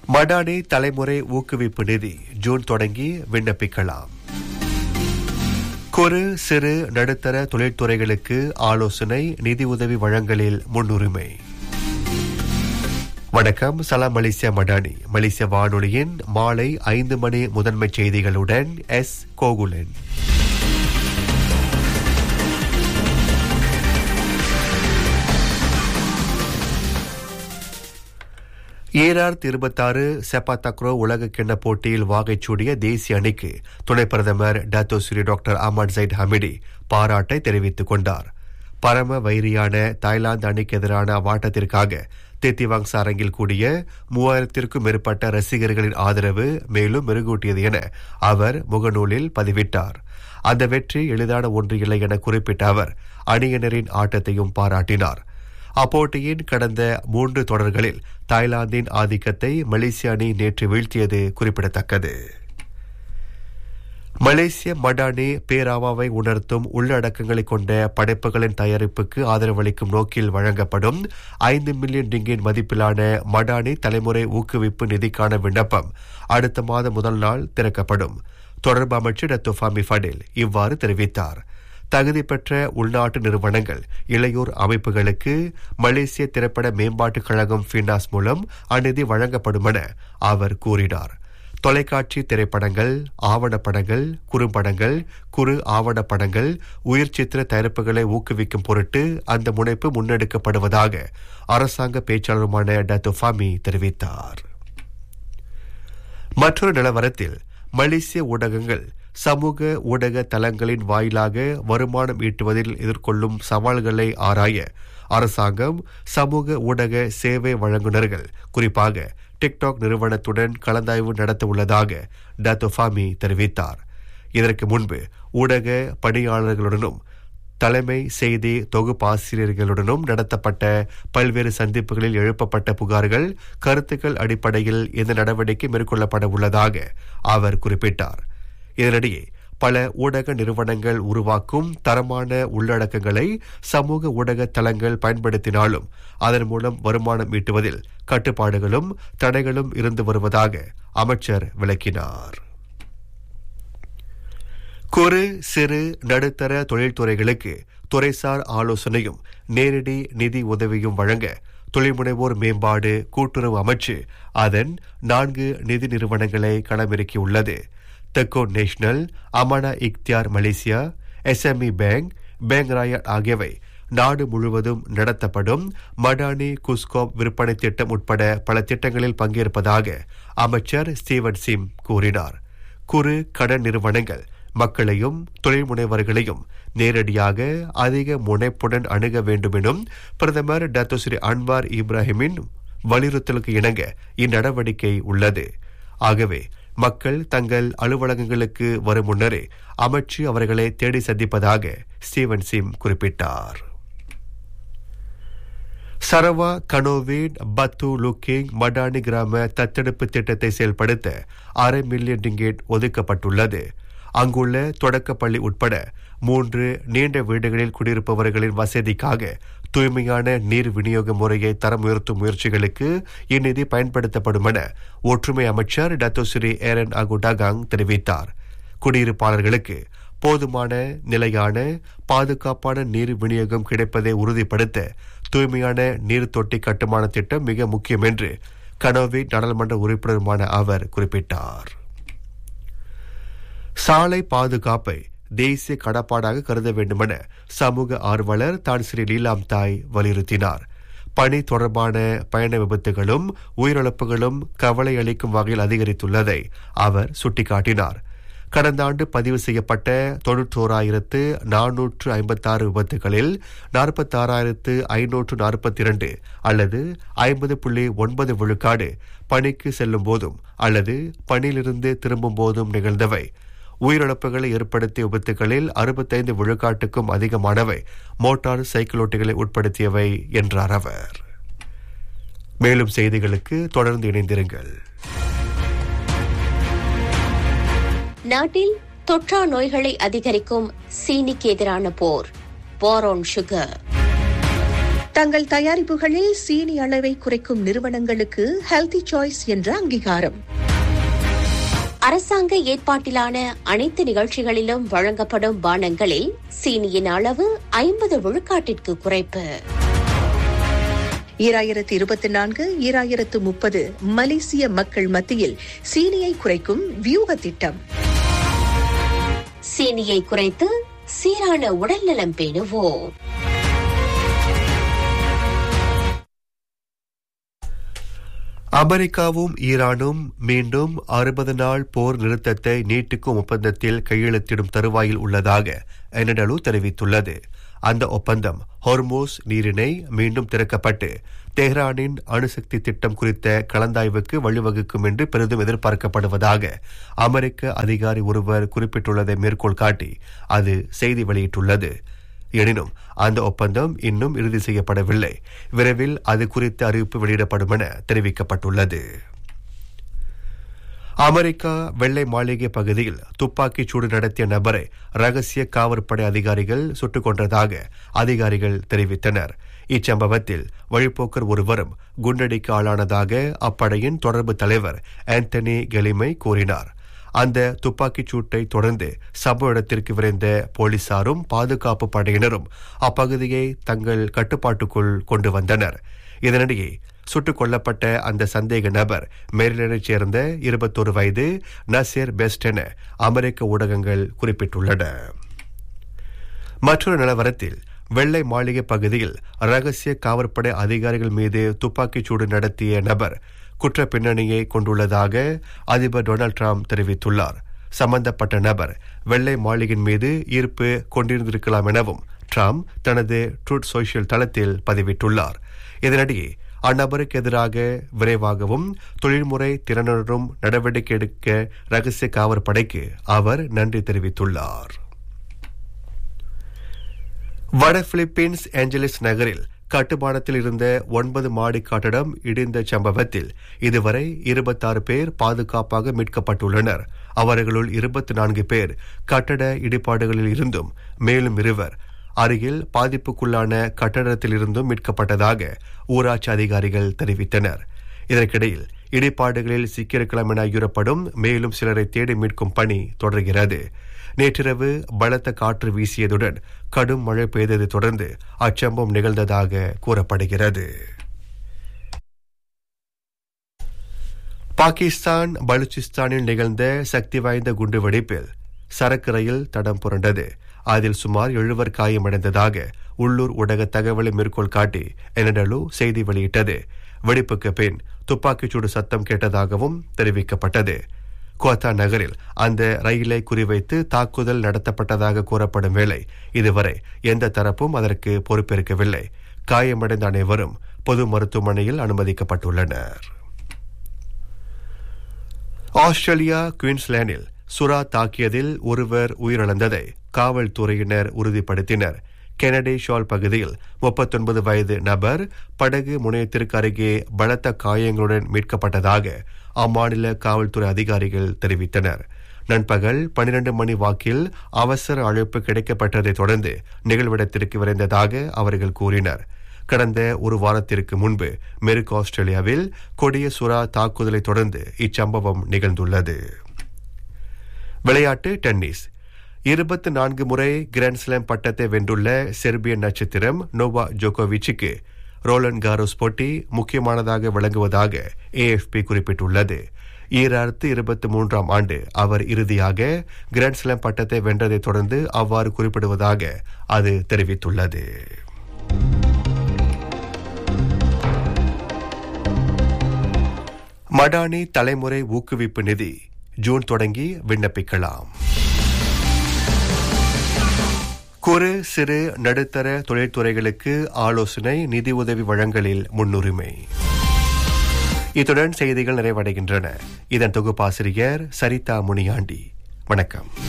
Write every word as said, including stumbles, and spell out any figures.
மடானி தலைமுறை ஊக்குவிப்பு நிதி ஜூன் தொடங்கி விண்ணப்பிக்கலாம். குறு சிறு நடுத்தர தொழில்துறைகளுக்கு ஆலோசனை நிதி உதவி வழங்கலில் முன்னுரிமை. வணக்கம், சலாம் மலேசியா மடானி. மலேசிய வானொலியின் மாலை ஐந்து மணி முதன்மை செய்திகளுடன் எஸ் கோகுலன். ஈராயிரத்தி இருபத்தாறு செப்பா தக்ரோ உலக கிண்ண போட்டியில் வாகைச்சூடிய தேசிய அணிக்கு துணை பிரதமர் Dato Sri doctor Ahmad Zaid Hamidi பாராட்டை தெரிவித்துக் கொண்டார். பரம வைரியான தாய்லாந்து அணிக்கு எதிரான அவ்வாட்டத்திற்காக தித்திவாங்ஸ் அரங்கில் கூடிய மூவாயிரத்திற்கும் மேற்பட்ட ரசிகர்களின் ஆதரவு மேலும் மெருகூட்டியது என அவர் முகநூலில் பதிவிட்டார். அந்த வெற்றி எளிதான ஒன்று இல்லை என குறிப்பிட்ட அவர் அணியினரின் ஆட்டத்தையும் பாராட்டினார். அப்போட்டியின் கடந்த மூன்று தொடர்களில் தாய்லாந்தின் ஆதிக்கத்தை மலேசிய அணி நேற்று வீழ்த்தியது குறிப்பிடத்தக்கது. மலேசிய மடானி பேராவாவை உணர்த்தும் உள்ளடக்கங்களை கொண்ட படைப்புகளின் தயாரிப்புக்கு ஆதரவளிக்கும் நோக்கில் வழங்கப்படும் ஐந்து மில்லியன் ரிங்கிட் மதிப்பிலான மடானி தலைமுறை ஊக்குவிப்பு நிதிக்கான விண்ணப்பம் அடுத்த மாத முதல் நாள் திறக்கப்படும். தொடர்பு அமைச்சர் டத்தோ ஃபாமி ஃபடில் இவ்வாறு தெரிவித்தார். தகுதி பெற்ற உள்நாட்டு நிறுவனங்கள் இளையோர் அமைப்புகளுக்கு மலேசிய திரைப்பட மேம்பாட்டுக் கழகம் ஃபினாஸ் மூலம் அந்நிதி வழங்கப்படும் என அவர் கூறினார். தொலைக்காட்சி திரைப்படங்கள், ஆவணப்படங்கள், குறும்படங்கள், குறு ஆவணப்படங்கள், உயிர் சித்திர தயாரிப்புகளை ஊக்குவிக்கும் பொருட்டு அந்த முனைப்பு முன்னெடுக்கப்படுவதாக அரசாங்க பேச்சாளருமான டத்தோ ஃபாமி தெரிவித்தார். மற்றொரு நிலவரத்தில் மலேசிய ஊடகங்கள் சமூக ஊடக தளங்களின் வாயிலாக வருமானம் ஈட்டுவதில் எதிர்கொள்ளும் சவால்களை ஆராய அரசாங்கம் சமூக ஊடக சேவை வழங்குநர்கள் குறிப்பாக டிக்டாக் நிறுவனத்துடன் கலந்தாய்வு நடத்த உள்ளதாக டாத்தோ ஃபாமி தெரிவித்தார். இதற்கு முன்பு ஊடக பணியாளர்களுடனும் தலைமை செய்தி தொகுப்பாசிரியர்களுடனும் நடத்தப்பட்ட பல்வேறு சந்திப்புகளில் எழுப்பப்பட்ட புகார்கள் கருத்துக்கள் அடிப்படையில் இந்த நடவடிக்கை மேற்கொள்ளப்பட உள்ளதாக அவர் குறிப்பிட்டார். இதனிடையே பல ஊடக நிறுவனங்கள் உருவாக்கும் தரமான உள்ளடக்கங்களை சமூக ஊடக தளங்கள் பயன்படுத்தினாலும் அதன் மூலம் வருமானம் ஈட்டுவதில் கட்டுப்பாடுகளும் தடைகளும் இருந்து வருவதாக அமைச்சர் விளக்கினார். குறு சிறு நடுத்தர தொழில்துறைகளுக்கு துறைசார் ஆலோசனையும் நேரடி நிதி உதவியும் வழங்க தொழில்முனைவோர் மேம்பாடு கூட்டுறவு அமைச்சு அதன் நான்கு நிதி நிறுவனங்களை களமிறக்கியுள்ளது. தெக்கோ national, Amana இக்தியார் Malaysia, SME bank, bank riot ஆகியவை நாடு முழுவதும் நடத்தப்படும் மடானி குஸ்கோப் விற்பனை திட்டம் உட்பட பல திட்டங்களில் பங்கேற்பதாக அமைச்சர் ஸ்டீவன் சிம் கூறினார். குறு கடன் நிறுவனங்கள் மக்களையும் தொழில் முனைவர்களையும் நேரடியாக அதிக முனைப்புடன் அணுக வேண்டும் எனும் பிரதமர் டாக்டர் ஸ்ரீ அன்வார் இப்ராஹிமின் வலியுறுத்தலுக்கு இணங்க இந்நடவடிக்கை உள்ளது. ஆகவே மக்கள் தங்கள் அலுவலகங்களுக்கு வரும் முன்னரே அமைச்சு அவர்களை தேடி சந்திப்பதாக ஸ்டீவன் சிம் குறிப்பிட்டார். சரவா கனோவின் பத்து லுக்கிங் மடானி கிராம தத்தெடுப்பு திட்டத்தை செயல்படுத்த அரை மில்லியன் ரிங்கேட் ஒதுக்கப்பட்டுள்ளது. அங்குள்ள தொடக்கப்பள்ளி உட்பட மூன்று நீண்ட வீடுகளில் குடியிருப்பவர்களின் வசதிக்காக தூய்மையான நீர் விநியோக முறையை தரம் உயர்த்தும் முயற்சிகளுக்கு இந்நிதி பயன்படுத்தப்படும் என ஒற்றுமை அமைச்சர் டாத்தோ ஸ்ரீ ஏரன் அகுடாகாங் தெரிவித்தார். குடியிருப்பாளர்களுக்கு போதுமான நிலையான பாதுகாப்பான நீர் விநியோகம் கிடைப்பதை உறுதிப்படுத்த தூய்மையான நீர் தொட்டி கட்டுமான திட்டம் மிக முக்கியம் என்று கனோவி நாடாளுமன்ற உறுப்பினருமான அவர் குறிப்பிட்டார். சாலை பாதுகாப்பை தேசிய கடப்பாடாக கருத வேண்டுமென சமூக ஆர்வலர் தான் ஸ்ரீ லீலாம் தாய் வலியுறுத்தினார். பணி தொடர்பான பயண விபத்துகளும் உயிரிழப்புகளும் கவலை அளிக்கும் வகையில் அதிகரித்துள்ளதை அவர் சுட்டிக்காட்டினார். கடந்த ஆண்டு பதிவு செய்யப்பட்ட தொன்னூற்றோராயிரத்து நானூற்று ஐம்பத்தாறு விபத்துகளில் நாற்பத்தாறாயிரத்து ஐநூற்று நாற்பத்தி இரண்டு அல்லது ஐம்பது புள்ளி ஒன்பது விழுக்காடு பணிக்கு செல்லும் போதும் அல்லது பணியிலிருந்து திரும்பும் போதும் நிகழ்ந்தவை. உயிரிழப்புகளை ஏற்படுத்திய விபத்துகளில் அறுபத்தைந்து விழுக்காட்டுக்கும் அதிகமானவை மோட்டார் சைக்கிளோட்டிகளை உட்படுத்தியவை என்றார் அவர். மேலும் செய்திகளுக்கு தொடர்ந்து இணைந்திருங்கள். நாட்டில் தொற்றா நோய்களை அதிகரிக்கும் சீனிக்கு எதிரான போர், வார் ஆன் சுகர். தங்கள் தயாரிப்புகளில் சீனி அளவை குறைக்கும் நிறுவனங்களுக்கு ஹெல்தி சாய்ஸ் என்ற அங்கீகாரம். அரசாங்க ஏற்பாட்டிலான அனைத்து நிகழ்ச்சிகளிலும் வழங்கப்படும் பானங்களில் சீனியின் அளவு ஐம்பது விழுக்காட்டிற்கு குறைப்பு. ஈராயிரத்து இருபத்தி நான்கு ஈராயிரத்து முப்பது மலேசிய மக்கள் மத்தியில் சீனியை குறைக்கும் வியூக திட்டம். சீனியை குறைத்து சீரான உடல்நலம் பேணுவோம். அமெரிக்காவும் ஈரானும் மீண்டும் அறுபது நாள் போர் நிறுத்தத்தை நீட்டிக்கும் ஒப்பந்தத்தில் கையெழுத்திடும் தருவாயில் உள்ளதாக எனடலு தெரிவித்துள்ளது. அந்த ஒப்பந்தம் ஹொர்மூஸ் நீரிணை மீண்டும் திறக்கப்பட்டு தெஹ்ரானின் அணுசக்தி திட்டம் குறித்த கலந்தாய்வுக்கு வழிவகுக்கும் என்று பெரிதும் எதிர்பார்க்கப்படுவதாக அமெரிக்க அதிகாரி ஒருவர் குறிப்பிட்டுள்ளதை மேற்கோள் காட்டி அது செய்தி வெளியிட்டுள்ளது. எனினும் அந்த ஒப்பந்தம் இன்னும் இறுதி செய்யப்படவில்லை. விரைவில் அது குறித்த அறிவிப்பு வெளியிடப்படும் என தெரிவிக்கப்பட்டுள்ளது. அமெரிக்கா வெள்ளை மாளிகை பகுதியில் துப்பாக்கிச் சூடு நடத்திய நபரை ரகசிய காவற்படை அதிகாரிகள் சுட்டுக் கொன்றதாக அதிகாரிகள் தெரிவித்தனர். இச்சம்பவத்தில் வழிப்போக்கர் ஒருவரும் குண்டடிக்கு ஆளானதாக அப்படையின் தொடர்பு தலைவர் ஆந்தனி கெலிமை கூறினார். அந்த துப்பாக்கிச் சூட்டை தொடர்ந்து சம்பவ இடத்திற்கு விரைந்த போலீசாரும் பாதுகாப்பு படையினரும் அப்பகுதியை தங்கள் கட்டுப்பாட்டுக்குள் கொண்டு வந்தனர். இதனிடையே சுட்டுக் கொல்லப்பட்ட அந்த சந்தேக நபர் மேரிலண்டைச் சேர்ந்த இருபத்தொரு வயது நசீர் பெஸ்ட் என அமெரிக்க ஊடகங்கள் குறிப்பிட்டுள்ளன. மற்றொரு நிலவரத்தில் வெள்ளை மாளிகை பகுதியில் ரகசிய காவற்படை அதிகாரிகள் மீது துப்பாக்கிச் சூடு நடத்திய நபர் குற்ற பின்னணியை கொண்டுள்ளதாக அதிபர் டொனால்ட் ட்ரம்ப் தெரிவித்துள்ளார். சம்பந்தப்பட்ட நபர் வெள்ளை மாளிகையின் மீது ஈர்ப்பு கொண்டிருந்திருக்கலாம் எனவும் ட்ரம்ப் தனது ட்ரூத் சோஷியல் தளத்தில் பதிவிட்டுள்ளார். இதனிடையே அந்நபருக்கு எதிராக விரைவாகவும் தொழில்முறை திறனுடன் நடவடிக்கை எடுக்க ரகசிய காவற்படைக்கு அவர் நன்றி தெரிவித்துள்ளார். வட பிலிப்பீன்ஸ் ஏஞ்சலிஸ் நகரில் கட்டுமானத்தில் இருந்த ஒன்பது மாடி கட்டடம் இடிந்த சம்பவத்தில் இதுவரை இருபத்தாறு பேர் பாதுகாப்பாக மீட்கப்பட்டுள்ளனர். அவர்களுள் இருபத்தி நான்கு பேர் கட்டட இடிபாடுகளில் இருந்தும் மேலும் இருவர் அருகில் பாதிப்புக்குள்ளான கட்டடத்தில் இருந்தும் மீட்கப்பட்டதாக ஊராட்சி அதிகாரிகள் தெரிவித்தனர். இதற்கிடையில் இடிபாடுகளில் சிக்கியிருக்கலாம் என ஐயுறப்படும் மேலும் சிலரை தேடி மீட்கும் பணி தொடர்கிறது. நேற்றிரவு பலத்த காற்று வீசியதுடன் கடும் மழை பெய்ததை தொடர்ந்து அச்சம்பவம் நிகழ்ந்ததாக கூறப்படுகிறது. பாகிஸ்தான் பலுச்சிஸ்தானில் நிகழ்ந்த சக்தி வாய்ந்த குண்டுவெடிப்பில் சரக்கு ரயில் தடம் புரண்டது. அதில் சுமார் எழுவர் காயமடைந்ததாக உள்ளூர் ஊடக தகவலை மேற்கோள் காட்டி எனடலு செய்தி வெளியிட்டது. வெடிப்புக்கு பின் துப்பாக்கிச்சூடு சத்தம் கேட்டதாகவும் தெரிவிக்கப்பட்டது. கோத்தா நகரில் அந்த ரயிலை குறிவைத்து தாக்குதல் நடத்தப்பட்டதாக கூறப்படும் வேளை இதுவரை எந்த தரப்பும் அதற்கு பொறுப்பேற்கவில்லை. காயமடைந்த அனைவரும் பொது மருத்துவமனையில் அனுமதிக்கப்பட்டுள்ளனர். ஆஸ்திரேலியா குயின்ஸ்லாந்தில் சுறா தாக்கியதில் ஒருவர் உயிரிழந்ததை காவல்துறையினர் உறுதிப்படுத்தினர். கெனடி ஷால் பகுதியில் முப்பத்தொன்பது வயது நபர் படகு முனையத்திற்கு அருகே பலத்த காயங்களுடன் மீட்கப்பட்டதாக அம்மாநில காவல்துறை அதிகாரிகள் தெரிவித்தனர். நண்பகல் பனிரண்டு மணி வாக்கில் அவசர அழைப்பு கிடைக்கப்பட்டதை தொடர்ந்து நிகழ்விடத்திற்கு விரைந்ததாக அவர்கள் கூறினர். கடந்த ஒரு வாரத்திற்கு முன்பு மேற்கு ஆஸ்திரேலியாவில் கொடிய சுறா தாக்குதலை தொடர்ந்து இச்சம்பவம் நிகழ்ந்துள்ளது. விளையாட்டு டென்னிஸ். இருபத்தி நான்கு முறை கிராண்ட்ஸ்லாம் பட்டத்தை வென்றுள்ள செர்பிய நட்சத்திரம் நோவா ஜோகோவிச்சுக்கு ரோலண்ட் காரோஸ் போட்டி முக்கியமானதாக விளங்குவதாக ஏஎஃப்பி குறிப்பிட்டுள்ளது. ஈராயிரத்து இருபத்தி மூன்றாம் ஆண்டு அவர் இறுதியாக கிராண்ட்ஸ்லாம் பட்டத்தை வென்றதை தொடர்ந்து அவ்வாறு குறிப்பிடுவதாக அது தெரிவித்துள்ளது. மடானி தலைமுறை ஊக்குவிப்பு நிதி ஜூன் தொடங்கி விண்ணப்பிக்கலாம். குறு சிறு நடுத்தர தொழில்துறைகளுக்கு ஆலோசனை நிதி உதவி வழங்கலில் முன்னுரிமை. இத்துடன் செய்திகள் நிறைவடைகின்றன. இதன் தொகுப்பாசிரியர் சரிதா முனியாண்டி. வணக்கம்.